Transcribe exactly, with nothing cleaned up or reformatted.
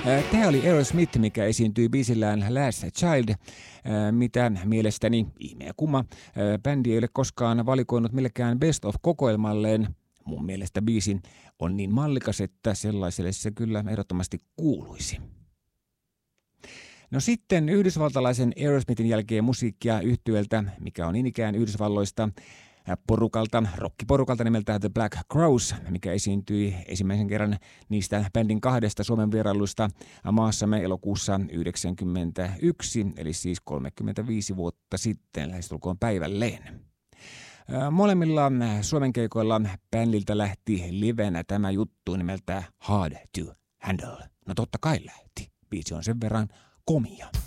Tämä oli Aerosmith, mikä esiintyi biisillään Last Child, mitä mielestäni, ihmeä kumma, bändi ei ole koskaan valikoinut millekään Best of-kokoelmalleen. Mun mielestä biisi on niin mallikas, että sellaiselle se kyllä ehdottomasti kuuluisi. No sitten yhdysvaltalaisen Aerosmithin jälkeen musiikkia yhtyeltä, mikä on niin ikään Yhdysvalloista, porukalta, rockiporukalta nimeltään The Black Crowes, mikä esiintyi ensimmäisen kerran niistä bändin kahdesta Suomen vierailusta maassamme elokuussa yhdeksänkymmentäyksi, eli siis kolmekymmentäviisi vuotta sitten, lähestulkoon päivälleen. Molemmilla Suomen keikoilla bändiltä lähti livenä tämä juttu nimeltä Hard to Handle. No totta kai lähti. Biisi on sen verran komia.